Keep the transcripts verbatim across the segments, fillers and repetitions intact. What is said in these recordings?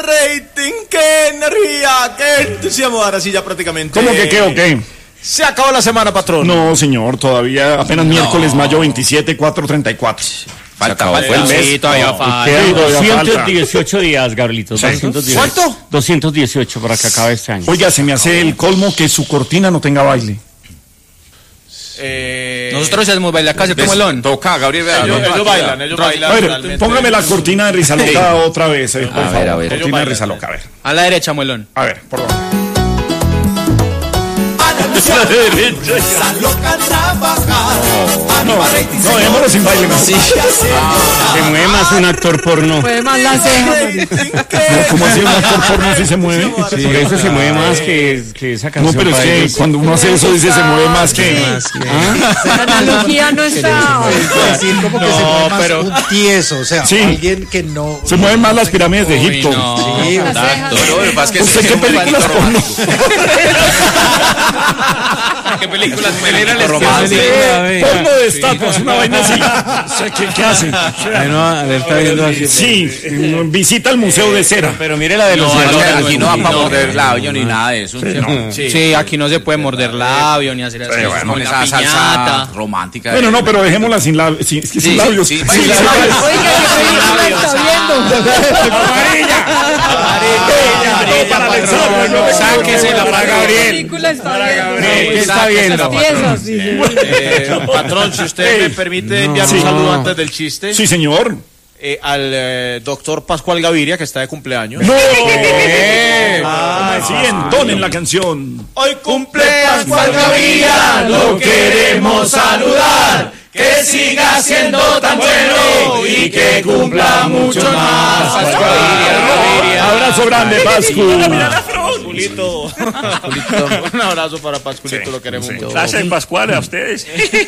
rating, qué energía, qué entusiasmo. Ahora sí ya prácticamente. ¿Cómo que qué o qué? Se acabó la semana, patrón. No, señor, todavía apenas no. Miércoles, mayo veintisiete, cuatro treinta y cuatro. Falta, falta el mes. Sí, todavía no, falta. doscientos dieciocho días, Gabrielito. doscientos dieciocho. ¿Cuánto? doscientos dieciocho para que acabe este año. Oiga, se me hace el colmo que su cortina no tenga baile. Eh, Nosotros hacemos bailar acá, ¿cierto, Melón? Toca, Gabriel. Ellos, ellos, ellos bailan, ellos bailan. A ver, póngame la cortina de Risa Loca otra vez, eh, por a favor. ver, a ver. Cortina de Risa Loca, a ver. A la derecha, Melón. A ver, por favor. No, no, dejémoslo sin baile más. Sí. Ah, se mueve más un actor porno. Mueve más la ceja. No, ¿cómo así un actor porno si se mueve? Sí, por eso se mueve más que, que esa canción. No, pero es para que ellos. cuando uno hace eso dice se mueve más que... ¿Ah? La analogía no está. Es decir, como que No, se mueve más pero- un tieso, o sea, Sí. alguien que no... Se mueven más las pirámides de Uy, Egipto. no. Sí, Las exacto. cejas. No, lo que pasa es que ¿Usted es qué un películas momento porno? ¿Qué películas me Era el romance? Porno de estatuas, una vaina así. O sea, ¿qué, qué hace? No, él está viendo así. Sí, visita el Museo de Cera. Pero mire la de los No, cielos. aquí no va para morder labio ni nada de eso. Sí, aquí no se puede morder labio ni hacer Pero eso bueno, con Con la esa salsa piñata. romántica. Bueno, no, pero dejémosla sin, lab- sin, sin Sí, labios. sí, sí. Sin Sí, labios. Oiga, ¿qué película está viendo? ¡Amarilla! ¡Amarilla! Para Alexandra, no te Sáquesela para ¿Qué Gabriel. película está viendo? ¿Qué está viendo? Piezas, sí, sí. Eh, patrón, si usted me permite enviar un Sí. saludo antes del chiste Sí, señor. eh, al eh, doctor Pascual Gaviria, que está de cumpleaños. ¡No! Ah, sí, entonen la canción. Hoy cumple Pascual Gaviria, lo queremos saludar. Que siga siendo tan bueno y que cumpla mucho más. Pascual Gaviria. Abrazo grande, Pascu. Pascualito. Un abrazo para Pascualito, Sí, lo queremos sí. mucho. Gracias, Pascual, a ustedes.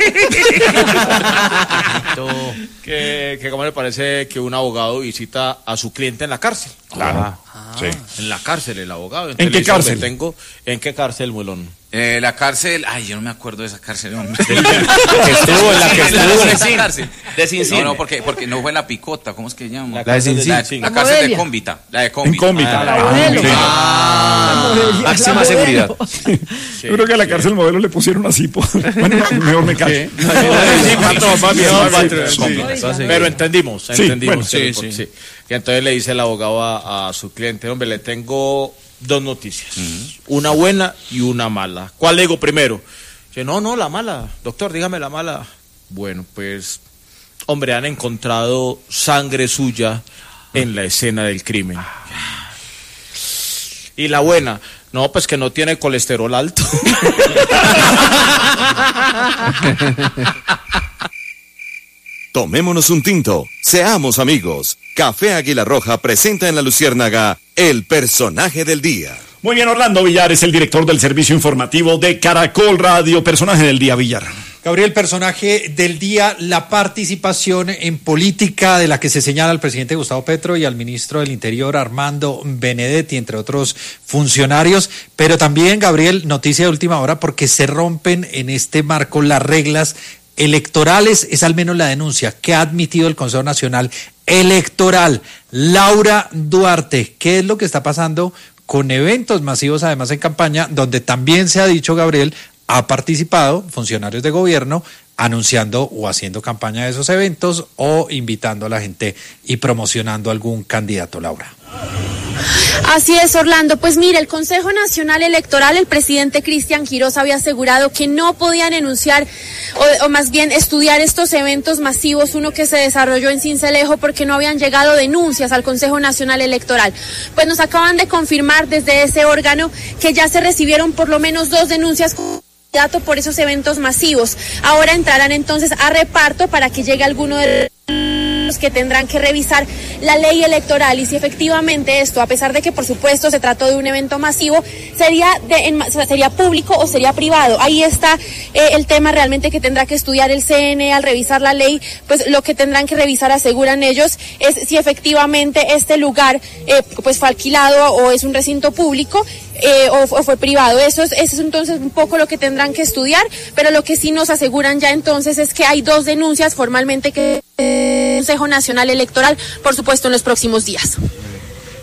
Que, que cómo le parece que un abogado visita a su cliente en la cárcel. Claro. Sí. En la cárcel, el abogado. ¿En qué le dice, cárcel? "Hombre, Tengo, ¿En qué cárcel, Muelón? Eh, la cárcel, ay, yo no me acuerdo de esa cárcel, hombre. Estuvo en la que estuvo. de Sin cárcel. De Sin No, no, porque, porque no fue la picota, ¿cómo es que se llama? La de Sin La, Sin. la La cárcel de Modelia. Cómbita. La de En Cómbita. Cómbita. La Ah, modelo. sí. Ah, máxima seguridad. Yo creo que a la cárcel modelo le pusieron así. po- Bueno, no, mejor me callo. Sí, patrón, papi, no, patrón, sí. sí. Pero entendimos, Sí, entendimos. bueno. sí, Sí, sí. Y entonces le dice el abogado a, a su cliente, hombre, le tengo dos noticias, una buena y una mala. ¿Cuál le digo primero? Dice, no, no, la mala, doctor, dígame la mala. Bueno, pues, hombre, han encontrado sangre suya en la escena del crimen. Y la buena, no, pues que no tiene colesterol alto. Tomémonos un tinto, seamos amigos. Café Águila Roja presenta en La Luciérnaga el personaje del día. Muy bien, Orlando Villar es el director del servicio informativo de Caracol Radio. Personaje del día, Villar. Gabriel, personaje del día, la participación en política de la que se señala al presidente Gustavo Petro y al ministro del Interior Armando Benedetti, entre otros funcionarios, pero también, Gabriel, noticia de última hora porque se rompen en este marco las reglas electorales, es al menos la denuncia que ha admitido el Consejo Nacional Electoral. Laura Duarte, ¿qué es lo que está pasando con eventos masivos, además en campaña, donde también se ha dicho, Gabriel, ha participado funcionarios de gobierno anunciando o haciendo campaña de esos eventos o invitando a la gente y promocionando algún candidato, Laura? Así es, Orlando. Pues mire, el Consejo Nacional Electoral, el presidente Cristian Quirós había asegurado que no podían enunciar o, o más bien estudiar estos eventos masivos, uno que se desarrolló en Sincelejo, porque no habían llegado denuncias al Consejo Nacional Electoral. Pues nos acaban de confirmar desde ese órgano que ya se recibieron por lo menos dos denuncias dato por esos eventos masivos. Ahora entrarán entonces a reparto para que llegue alguno de los que tendrán que revisar la ley electoral y si efectivamente esto, a pesar de que por supuesto se trató de un evento masivo, sería de, en, sería público o sería privado. Ahí está eh, el tema realmente que tendrá que estudiar el C N E al revisar la ley. Pues lo que tendrán que revisar, aseguran ellos, es si efectivamente este lugar eh, pues fue alquilado o es un recinto público eh, o, o fue privado. Eso es, eso es entonces un poco lo que tendrán que estudiar, pero lo que sí nos aseguran ya entonces es que hay dos denuncias formalmente que el Consejo Nacional Electoral, por supuesto, en los próximos días.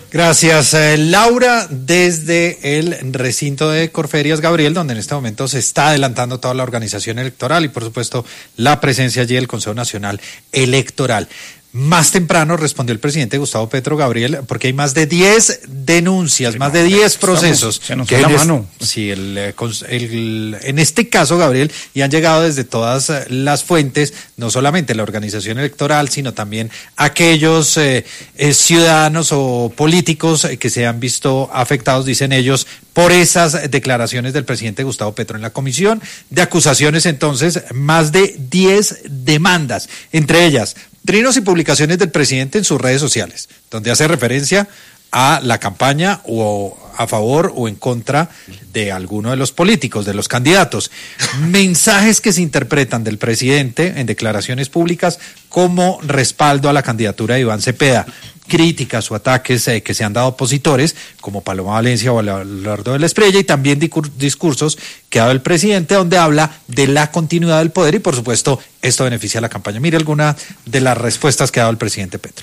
Gracias, eh, Laura, desde el recinto de Corferias, Gabriel, donde en este momento se está adelantando toda la organización electoral y, por supuesto, la presencia allí del Consejo Nacional Electoral. Más temprano respondió el presidente Gustavo Petro, Gabriel, porque hay más de diez denuncias, sí, más de diez procesos. Estamos, se nos fue la mano. Sí, el, el, en este caso, Gabriel, y han llegado desde todas las fuentes, no solamente la organización electoral, sino también aquellos eh, eh, ciudadanos o políticos que se han visto afectados, dicen ellos, por esas declaraciones del presidente Gustavo Petro. En la comisión de acusaciones, entonces, más de diez demandas, entre ellas trinos y publicaciones del presidente en sus redes sociales, donde hace referencia a la campaña o a favor o en contra de alguno de los políticos, de los candidatos. Mensajes que se interpretan del presidente en declaraciones públicas como respaldo a la candidatura de Iván Cepeda. Críticas o ataques eh, que se han dado opositores, como Paloma Valencia o Abelardo de la Espriella, y también discursos que ha dado el presidente, donde habla de la continuidad del poder y, por supuesto, esto beneficia a la campaña. Mire alguna de las respuestas que ha dado el presidente Petro.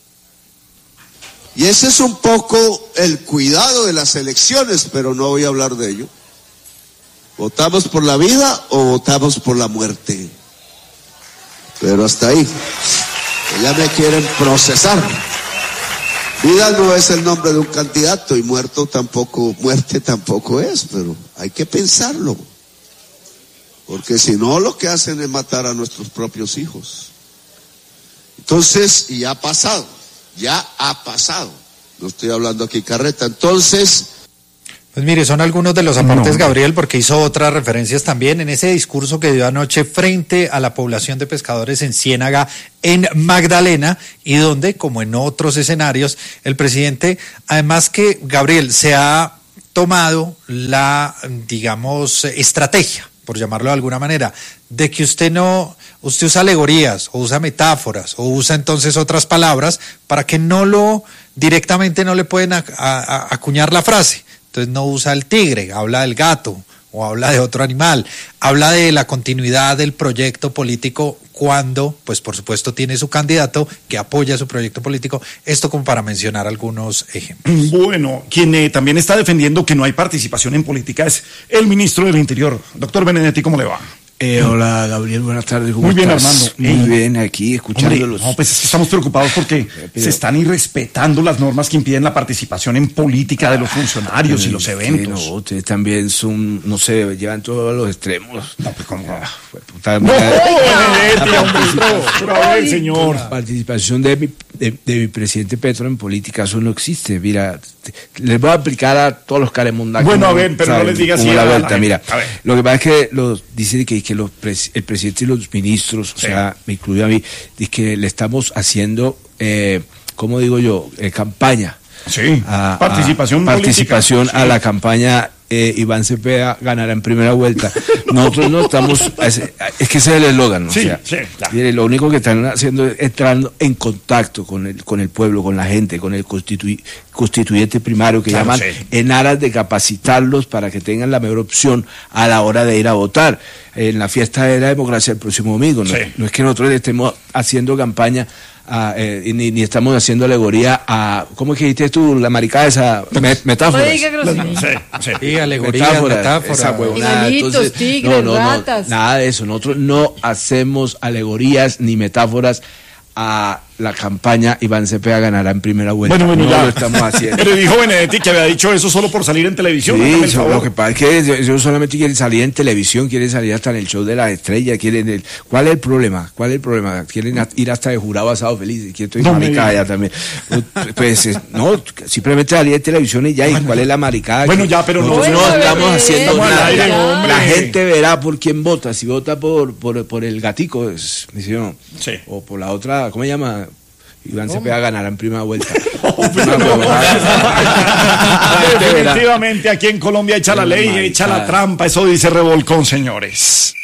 Y ese es un poco el cuidado de las elecciones, pero no voy a hablar de ello. ¿Votamos por la vida o votamos por la muerte? Pero hasta ahí. Ya me quieren procesar. Vida no es el nombre de un candidato y muerto tampoco, muerte tampoco es, pero hay que pensarlo. Porque si no, lo que hacen es matar a nuestros propios hijos. Entonces, y ha pasado, ya ha pasado. No estoy hablando aquí carreta. Entonces... Pues mire, son algunos de los aportes, no. Gabriel, porque hizo otras referencias también en ese discurso que dio anoche frente a la población de pescadores en Ciénaga, en Magdalena, y donde, como en otros escenarios, el presidente, además que, Gabriel, se ha tomado la, digamos, estrategia, por llamarlo de alguna manera, de que usted no, usted usa alegorías, o usa metáforas, o usa entonces otras palabras, para que no lo, directamente no le pueden a, a, acuñar la frase. Entonces no usa el tigre, habla del gato o habla de otro animal, habla de la continuidad del proyecto político cuando, pues por supuesto, tiene su candidato que apoya su proyecto político. Esto como para mencionar algunos ejemplos. Bueno, quien eh, también está defendiendo que no hay participación en política es el ministro del Interior. Doctor Benedetti, ¿cómo le va? Eh, hola Gabriel, buenas tardes. ¿Cómo Muy bien, estás? Armando. Muy Eh, bien, aquí escuchándolos. Hombre, no, pues es que estamos preocupados porque pero, se están irrespetando las normas que impiden la participación en política de los funcionarios y los eventos. Sí, no, ustedes también son, no sé, llevan todos los extremos. No, pues cómo. Ah, fue puta No, madre. Benedetti, hombre, pero, pero a ver, señor. La participación de mi, de, de mi presidente Petro en política, eso no existe. Mira, te- les voy a aplicar a todos los caremundacos. Bueno, a ver, pero no les digas como así la a la vuelta. gente. Mira, A ver. lo que pasa es que los, dicen que, que los pres- el presidente y los ministros, o Sí. sea, me incluyo a mí, dice que le estamos haciendo, eh, ¿cómo digo yo?, Eh, campaña. Sí, a- a- participación política. participación a Sí. la campaña. eh, Iván Cepeda ganará en primera vuelta. Nosotros no estamos, es, es que ese es el eslogan, ¿no? Sí, O sea, sí, claro. mire, lo único que están haciendo es entrando en contacto con el, con el pueblo, con la gente, con el constitu- constituyente primario que Claro, llaman, sí. en aras de capacitarlos para que tengan la mejor opción a la hora de ir a votar en la fiesta de la democracia el próximo domingo. No, Sí. no es que nosotros estemos haciendo campaña a, eh, ni, ni estamos haciendo alegoría a, ¿cómo es que dijiste tú? La maricada esa, me- metáforas. No diga groserías. Sí, sí. Sí, alegorías, metáforas. esa huevonada. Animalitos, Entonces, tigres, no, no, no, ratas. nada de eso. Nosotros no hacemos alegorías ni metáforas a la campaña. Iván Cepeda ganará en primera vuelta. Bueno, bueno, no ya. lo estamos haciendo. Pero dijo Benedetti que había dicho eso solo por salir en televisión. hágame Sí, el so- favor. lo que pasa es que ellos ellos solamente quieren salir en televisión, quieren salir hasta en el show de las estrellas, quieren el... ¿Cuál es el problema? ¿Cuál es el problema? Quieren a- ir hasta de jurado asado feliz, que estoy No me maricada diga. ya también. Pues, eh, no, simplemente salir en televisión y ya, ¿y cuál es la maricada? Bueno, ya, pero no- Nosotros no, Bueno, estamos bebé, haciendo estamos al nada. aire, hombre. La gente verá por quién vota, si vota por, por, por el gatico, es, ¿sí o no? Sí. O por la otra, ¿cómo se llama? Iván Cepeda ganará en primera vuelta. Pero Una no. huevonada. La gente verá. Definitivamente aquí en Colombia echa la ley, Maricada. echa la trampa, eso dice Revolcón, señores.